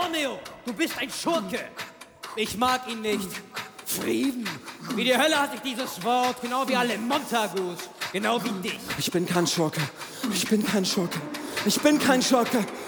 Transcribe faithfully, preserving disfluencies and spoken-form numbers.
Romeo, du bist ein Schurke. Ich mag ihn nicht. Frieden. Wie die Hölle hasse ich dieses Wort, genau wie alle Montagus. Genau wie dich. Ich bin kein Schurke. Ich bin kein Schurke. Ich bin kein Schurke.